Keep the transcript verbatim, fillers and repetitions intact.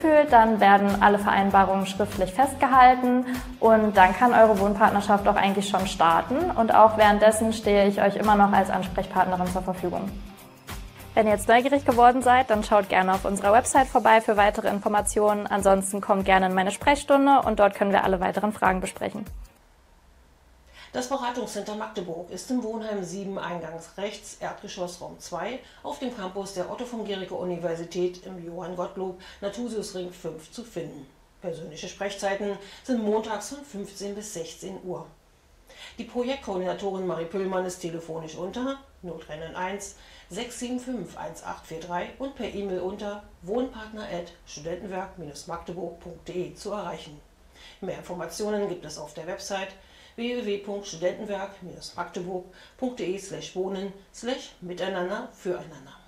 fühlt, dann werden alle Vereinbarungen schriftlich festgehalten und dann kann eure Wohnpartnerschaft auch eigentlich schon starten und auch währenddessen stehe ich euch immer noch als Ansprechpartnerin zur Verfügung. Wenn ihr jetzt neugierig geworden seid, dann schaut gerne auf unserer Website vorbei für weitere Informationen. Ansonsten kommt gerne in meine Sprechstunde und dort können wir alle weiteren Fragen besprechen. Das Beratungscenter Magdeburg ist im Wohnheim sieben eingangs rechts, Erdgeschoss Raum zwei, auf dem Campus der Otto von Guericke Universität im Johann Gottlob Nathusiusring fünf zu finden. Persönliche Sprechzeiten sind montags von fünfzehn bis sechzehn Uhr. Die Projektkoordinatorin Marie Püllmann ist telefonisch unter null drei neun eins sechs sieben fünf eins acht vier drei und per E-Mail unter wohnpartner at studentenwerk magdeburg punkt de zu erreichen. Mehr Informationen gibt es auf der Website w w w punkt studentenwerk magdeburg punkt de slash wohnen slash miteinander füreinander.